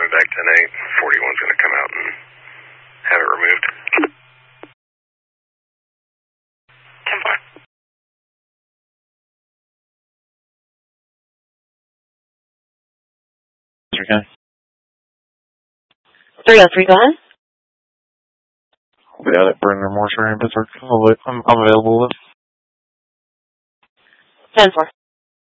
me back 10-8. 41's going to come out and have it removed. 10-5. Okay. 303, go on. We got it. Brenner Mortuary in Pittsburgh. I'm available. 10-4.